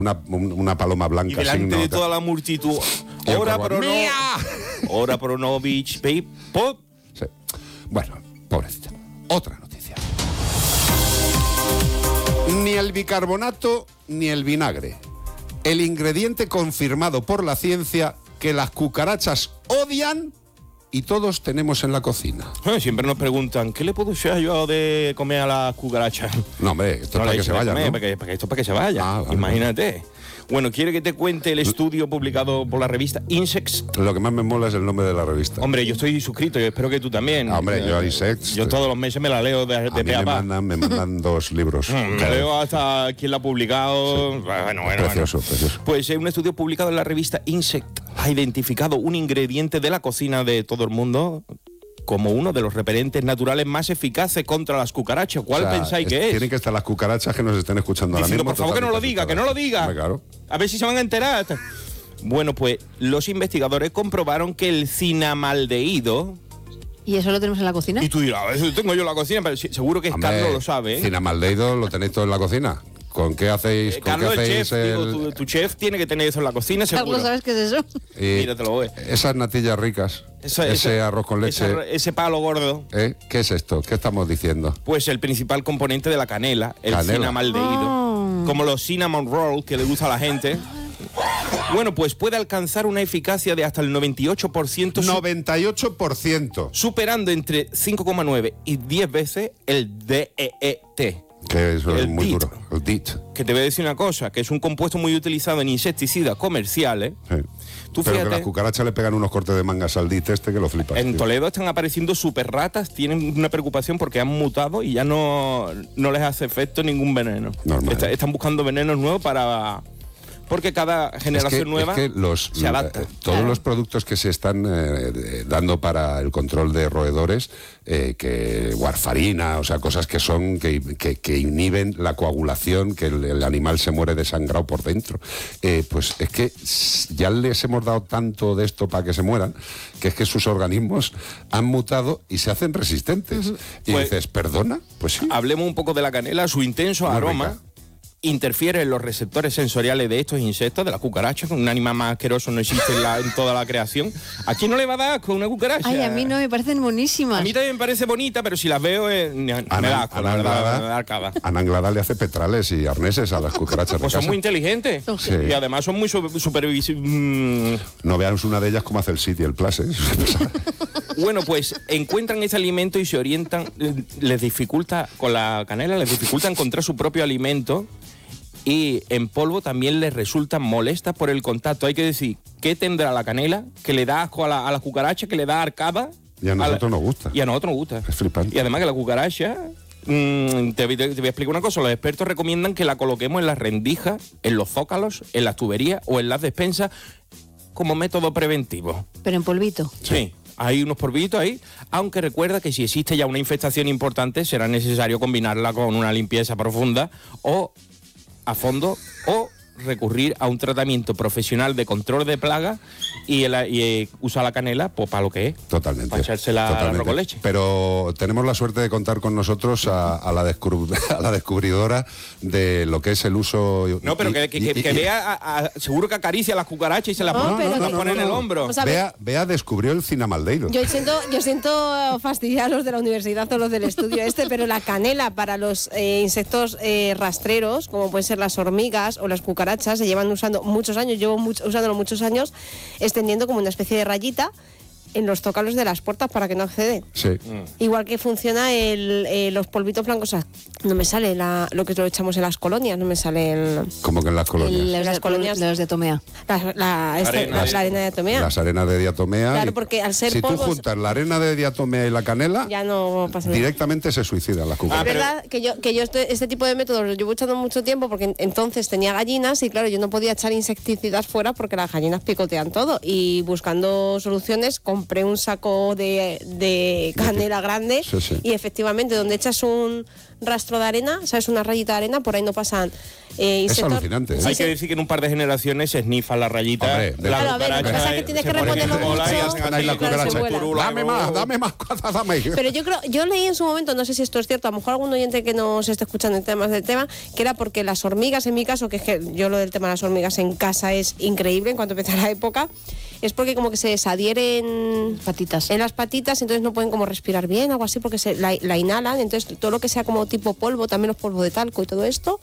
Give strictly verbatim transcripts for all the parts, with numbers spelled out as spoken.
Una, una paloma blanca. Y delante signo, de toda la multitud. Ora pro no. Ora pro Novich. Pop. Sí. Bueno, pobrecita. Otra noticia. Ni el bicarbonato ni el vinagre. El ingrediente confirmado por la ciencia que las cucarachas odian y todos tenemos en la cocina. Siempre nos preguntan, ¿qué le puedo echar yo de comer a las cucarachas? No, hombre, esto no es para que se vaya, comer, ¿no? Para que, para que esto es para que se vaya. Ah, vale, imagínate. Vale. Bueno, ¿quiere que te cuente el estudio publicado por la revista Insects? Lo que más me mola es el nombre de la revista. Hombre, yo estoy suscrito, yo espero que tú también. Ah, hombre, yo a Insects. Yo todos los meses me la leo de, de a mí pe a me pa. mandan, me mandan dos libros. Mm, me leo hasta quién la ha publicado. Sí. Bueno, bueno, precioso, bueno. precioso. Pues eh, un estudio publicado en la revista Insect ha identificado un ingrediente de la cocina de todo el mundo como uno de los repelentes naturales más eficaces contra las cucarachas. ¿Cuál o sea, pensáis es, que es? Tienen que estar las cucarachas que nos estén escuchando Diciendo, ahora mismo. por favor, que no lo diga, que no lo diga. Muy claro. A ver si se van a enterar. Bueno, pues los investigadores comprobaron que el cinamaldehído... ¿Y eso lo tenemos en la cocina? Y tú dirás, eso tengo yo en la cocina, pero seguro que Hombre, Carlos lo sabe, ¿eh? Cinamaldehído lo tenéis todo en la cocina. ¿Con qué hacéis? Eh, ¿con Carlos, qué el hacéis chef, el... digo, tu, tu chef tiene que tener eso en la cocina, seguro. Carlos, ¿sabes qué es eso? Y Mira, te lo voy. esas natillas ricas, Esa- ese esa- arroz con leche, esa- ese palo gordo, ¿eh? ¿Qué es esto? ¿Qué estamos diciendo? pues el principal componente de la canela, el Canela. cinamaldehído. Oh. Como los cinnamon roll que le gusta a la gente. Bueno, pues puede alcanzar una eficacia de hasta el noventa y ocho por ciento, su- noventa y ocho por ciento. superando entre cinco coma nueve y diez veces el D E E T. Que eso es El muy D I T. duro. El D I T. Que te voy a decir una cosa, que es un compuesto muy utilizado en insecticidas comerciales. Sí. Tú Pero que fíjate, las cucarachas le pegan unos cortes de mangas al D I T este que lo flipas. en tío. Toledo están apareciendo super ratas, tienen una preocupación porque han mutado y ya no, no les hace efecto ningún veneno. Normal. Está- están buscando venenos nuevos para... Porque cada generación es que, nueva es que los, se adapta. eh, todos Claro. los productos que se están eh, dando para el control de roedores, eh, que warfarina, o sea, cosas que son que, que, que inhiben la coagulación, que el, el animal se muere desangrado por dentro, eh, pues es que s- ya les hemos dado tanto de esto para que se mueran, que es que sus organismos han mutado y se hacen resistentes. Y Pues- dices, ¿perdona? Pues sí. Hablemos un poco de la canela, su intenso Muy aroma rica. interfiere en los receptores sensoriales de estos insectos, de la cucaracha, que un animal más asqueroso no existe en, la- en toda la creación. ¿A quién no le va a dar asco una cucaracha? Ay, a mí no, me parecen buenísimas. A mí también me parece bonita, pero si las veo, eh, me me da asco, la verdad, me da arcada. Ana Anglada le hace petrales y arneses a las cucarachas Pues de son casa. muy inteligentes. Sí. Y además son muy supervisibles. No veamos una de ellas como hace el City, el Plus, ¿eh? Bueno, pues encuentran ese alimento y se orientan, eh, les dificulta, con la canela, les dificulta encontrar su propio alimento y en polvo también les resulta molesta por el contacto. Hay que decir, ¿qué tendrá la canela? Que le da asco a la, a la cucaracha, que le da arcada. Y a nosotros nos gusta. Y a nosotros nos gusta. Es flipante. Y además que la cucaracha... mm, te, voy- te voy a explicar una cosa. Los expertos recomiendan que la coloquemos en las rendijas, en los zócalos, en las tuberías o en las despensas como método preventivo. Pero en polvito. Sí, hay unos polvitos ahí, aunque recuerda que si existe ya una infestación importante será necesario combinarla con una limpieza profunda o a fondo o recurrir a un tratamiento profesional de control de plagas y, el, y eh, usar la canela pues para lo que es. Totalmente. Para echársela al totalmente. arroz con leche. Pero tenemos la suerte de contar con nosotros a, a, la, descubri- a la descubridora de lo que es el uso... No, pero que, que, y- que, y- que y- vea, a- a- seguro que acaricia a las cucarachas y se las No, pone, pero las que- pone en el no, no. hombro. O sea, Bea, Bea descubrió el cinamaldeiro. Yo siento, yo siento fastidiar a los de la universidad o los del estudio este, pero la canela para los eh, insectos eh, rastreros, como pueden ser las hormigas o las cucarachas, se llevan usando muchos años, llevo mucho, usándolo muchos años, extendiendo como una especie de rayita en los zócalos de las puertas para que no acceden. Sí. Igual que funciona el, eh, los polvitos blancos. O sea, no me sale la, lo que lo echamos en las colonias, no me sale el, Como que en las colonias. Los Las de, colonias- los de Tomea. la, la, esta- Arena. la- la arena de atomea. Las arenas de diatomea. Claro, y- porque al ser si tú polvos- juntas la arena de diatomea y la canela, Ya no pasa nada. directamente se suicidan las Ah, Es cucarachas. pero- verdad que yo, que yo este, este tipo de métodos los llevo echando mucho tiempo porque en- entonces tenía gallinas y claro, yo no podía echar insecticidas fuera porque las gallinas picotean todo y buscando soluciones con compré un saco de, de canela grande Sí, sí. y efectivamente donde echas un rastro de arena, ¿sabes? Una rayita de arena, por ahí no pasan eh, Es insectos. alucinante, ¿eh? Hay que decir que en un par de generaciones se esnifan la rayita. Hombre, de- la Claro, a ver, lo que cucaracha, pasa es que tienes se que ponen en reponerlo bola y mucho. hacen Están ahí la así, Claro, se cucaracha. vuela. turula, Dame luego- más, dame más, cuaza, dame. Pero yo creo, yo leí en su momento, no sé si esto es cierto, a lo mejor algún oyente que nos esté escuchando en temas del tema, que era porque las hormigas, en mi caso, que es que yo lo del tema de las hormigas en casa es increíble en cuanto empieza la época, es porque como que se desadhieren Patitas. en las patitas, entonces no pueden como respirar bien, algo así, porque se la, la inhalan, entonces todo lo que sea como tipo polvo, también los polvos de talco y todo esto.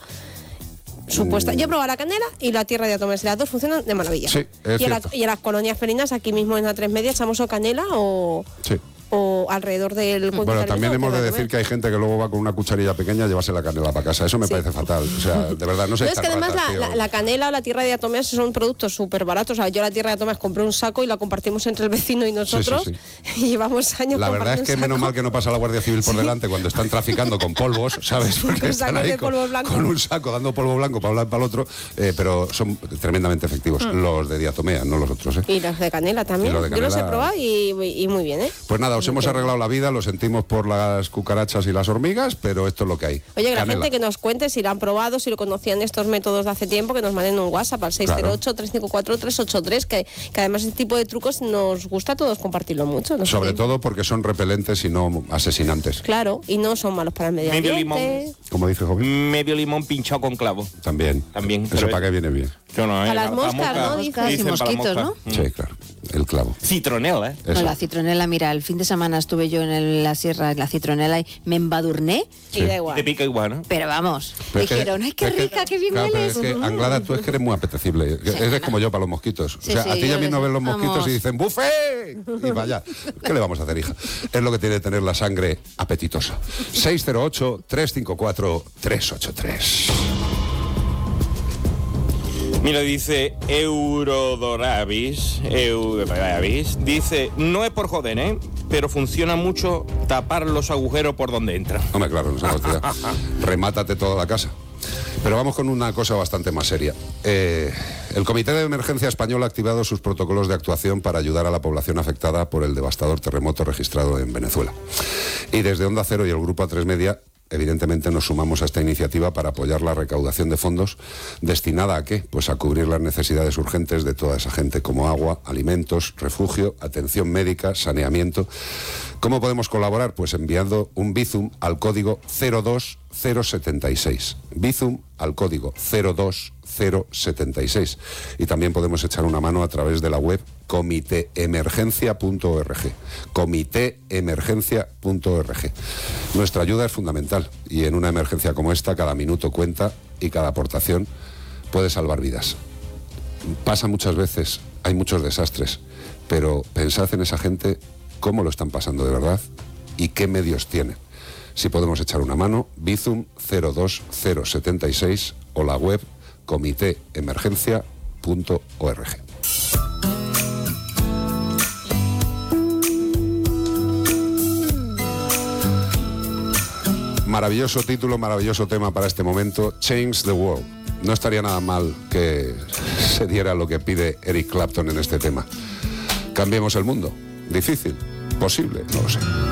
Supuesta. Yo he probado la canela y la tierra de átomos y las dos funcionan de maravilla. Sí, es y, a la- cierto. y a las colonias felinas, aquí mismo en la tres media, echamos o canela o, Sí. o alrededor del cuenco Bueno, de también Arellano, hemos de que va a decir comer. que hay gente que luego va con una cucharilla pequeña a llevarse la canela para casa. Eso me Sí. parece fatal. O sea, de verdad, no sé. No, es que además la, la- la canela o la tierra de diatomeas son productos súper baratos. O sea, yo la tierra de diatomeas compré un saco y la compartimos entre el vecino y nosotros. sí, Y llevamos años La verdad es que compartiendo un menos saco. mal que no pasa la Guardia Civil por delante cuando están traficando con polvos, ¿sabes? Porque Con están sacos ahí de con, polvo blanco. con un saco dando polvo blanco para un lado y para el otro, eh, pero son tremendamente efectivos. Los de diatomea, no los otros, ¿eh? Y los de canela también. Y los de Yo los he canela- probado y, y muy bien, ¿eh? Pues nada, os hemos arreglado la vida, lo sentimos por las cucarachas y las hormigas, pero esto es lo que hay. Oye, que la Canela. gente que nos cuente si la han probado, si lo conocían estos métodos de hace tiempo, que nos manden un WhatsApp al seis cero ocho, tres cinco cuatro, tres ocho tres, que, que además este tipo de trucos nos gusta a todos compartirlo mucho. no sé Sobre qué. todo porque son repelentes y no asesinantes. Claro, y no son malos para el medio Medio ambiente. limón. Como dice Joven. Medio limón pinchado con clavo. También. También, Eso pero- para qué viene bien. Yo no, ¿eh? A las La- moscas, la ¿no? mosca. Moscas y Dicen para la mosquitos, mosca. ¿no? Mm. Sí, claro. El clavo. Citronela, ¿eh? No, Eso. la citronela, mira, el fin de semana estuve yo en el- la sierra, en la citronela y me embadurné, Y da Te igual. pica igual, ¿no? pero vamos, Pero es que- dijeron, ay, qué es que- rica, qué bien claro, pero hueles. es que, Anglada, tú es que eres muy apetecible. Eres como yo para los mosquitos. Sí, o sea, sí, a ti y a yo mí que no sí. ven los mosquitos Vamos. y dicen ¡buffet! Y vaya. ¿Qué le vamos a hacer, hija? Es lo que tiene tener la sangre apetitosa. seis cero ocho, tres cinco cuatro, tres ocho tres. Mira, dice Eurodoravis, Eurodoravis, dice, no es por joder, ¿eh? Pero funciona mucho tapar los agujeros por donde entran. Hombre, claro, no se nos remátate toda la casa. Pero vamos con una cosa bastante más seria. Eh, el Comité de Emergencia Español ha activado sus protocolos de actuación para ayudar a la población afectada por el devastador terremoto registrado en Venezuela. Y desde Onda Cero y el Grupo A tres Media, evidentemente nos sumamos a esta iniciativa para apoyar la recaudación de fondos destinada a ¿qué? Pues a cubrir las necesidades urgentes de toda esa gente, como agua, alimentos, refugio, atención médica, saneamiento. ¿Cómo podemos colaborar? Pues enviando un Bizum al código cero dos cero siete seis. Bizum al código cero dos cero siete seis. Y también podemos echar una mano a través de la web comiteemergencia punto org. comiteemergencia punto org. Nuestra ayuda es fundamental y en una emergencia como esta cada minuto cuenta y cada aportación puede salvar vidas. Pasa muchas veces, hay muchos desastres, pero pensad en esa gente, cómo lo están pasando de verdad y qué medios tienen. Si podemos echar una mano, Bizum cero dos cero siete seis o la web comiteemergencia punto org. Maravilloso título, maravilloso tema para este momento, Change the World. No estaría nada mal que se diera lo que pide Eric Clapton en este tema. Cambiemos el mundo. ¿Difícil? ¿Posible? No lo sé.